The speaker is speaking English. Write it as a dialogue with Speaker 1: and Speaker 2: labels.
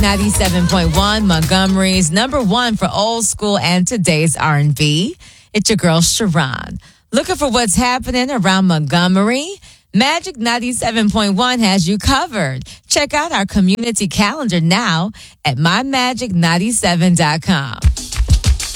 Speaker 1: 97.1, Montgomery's number one for old school and today's R&B. It's your girl, Sharon. Looking for what's happening around Montgomery? Magic 97.1 has you covered. Check out our community calendar now at mymagic97.com.